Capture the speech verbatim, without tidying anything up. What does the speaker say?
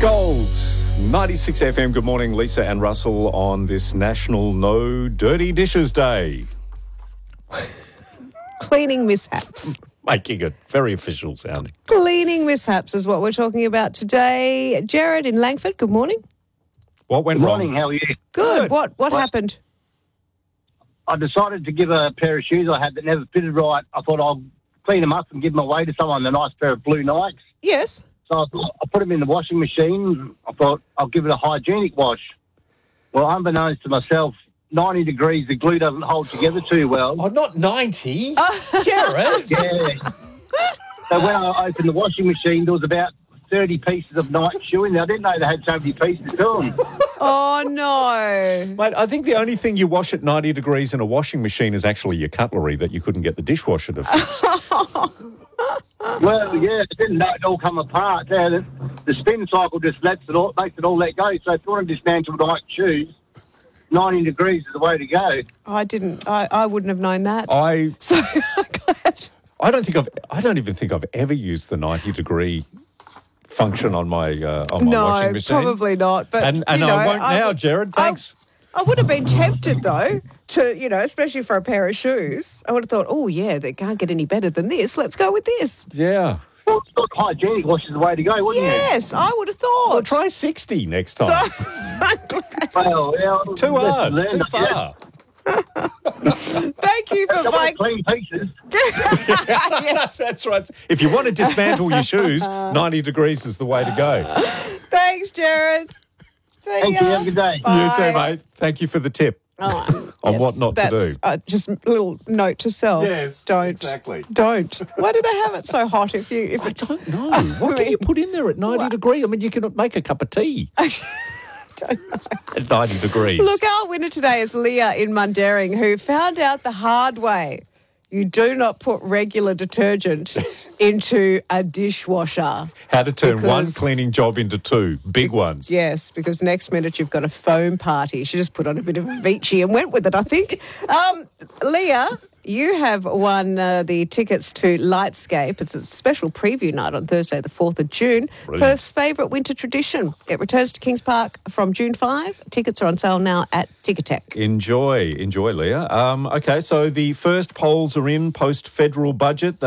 Gold, ninety-six F M. Good morning, Lisa and Russell, on this National No Dirty Dishes Day. Cleaning mishaps. Making it very official sounding. Cleaning mishaps is what we're talking about today. Jared in Langford, good morning. What went Good wrong? morning, how are you? Good. Good. What what Well- happened? I decided to give a pair of shoes I had that never fitted right. I thought I'll clean them up and give them away to someone, a nice pair of blue Nikes. Yes. So I, thought, I put them in the washing machine. I thought I'll give it a hygienic wash. Well, unbeknownst to myself, ninety degrees, the glue doesn't hold together too well. Oh, not ninety. Jared. Yeah. So when I opened the washing machine, there was about thirty pieces of Nike shoe in there. I didn't know they had so many pieces to them. Oh, no. Mate, I think the only thing you wash at ninety degrees in a washing machine is actually your cutlery that you couldn't get the dishwasher to fix. Well, yeah, it didn't know it all come apart. Yeah, the, the spin cycle just lets it all, makes it all let go. So if you want to dismantle Nike shoes, ninety degrees is the way to go. I didn't, I, I wouldn't have known that. I So I'm glad. I don't think I've I don't even think I've ever used the ninety degree function on my uh, on my No, washing machine. probably not. But And and you know, I won't now, would- Jared. Thanks. I, I would have been tempted, though, to, you know, especially for a pair of shoes. I would have thought, oh, yeah, they can't get any better than this. Let's go with this. Yeah. Well, it's not hygienic wash is the way to go, wouldn't Yes, I would have thought. Well, try sixty next time. So, I'm glad. you? Well, yeah, Too lesson hard. learned, Too I far. Thank you for guess. I my... want clean pieces. yes. That's right. If you want to dismantle your shoes, ninety degrees is the way to go. Thanks, Jared. See Thank ya. you. Have a good day. Bye. You too, mate. Thank you for the tip Oh, on yes, what not to that's, do. Uh, just a little note to self. Yes, don't exactly. Don't. Why do they have it so hot? If you, if I it's, don't know. What can you put in there at ninety degrees? I mean, you can make a cup of tea don't know. at ninety degrees. Look, our winner today is Leah in Mundaring, who found out the hard way. You do not put regular detergent into a dishwasher. How to turn one Because- cleaning job into two big ones. Yes, because next minute you've got a foam party. She just put on a bit of Avicii and went with it, I think. Um, Leah, you have won uh, the tickets to Lightscape. It's a special preview night on Thursday, the fourth of June. Brilliant. Perth's favourite winter tradition. It returns to Kings Park from June fifth. Tickets are on sale now at Ticketek. Enjoy. Enjoy, Leah. Um, okay, so the first polls are in post-federal budget.